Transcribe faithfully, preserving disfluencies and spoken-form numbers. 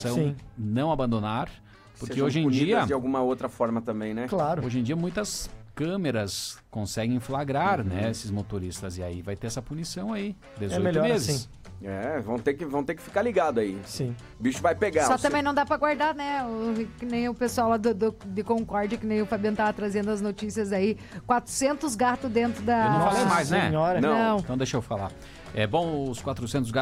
Sim. Não abandonar, porque Sejam hoje em punidas dia, de alguma outra forma também, né? Claro. hoje em dia muitas câmeras conseguem flagrar, Uhum. né, esses motoristas, e aí vai ter essa punição aí, dezoito É melhor meses. assim. É, vão ter que, vão ter que ficar ligado aí. Sim. O bicho vai pegar. Só você- também não dá pra guardar, né? O, que nem o pessoal lá do, do- de Concórdia, que nem o Fabiano tava trazendo as notícias aí. quatrocentos gatos dentro da... Eu não falei mais, né? Senhora. Não. Não. Então deixa eu falar. É bom, os quatrocentos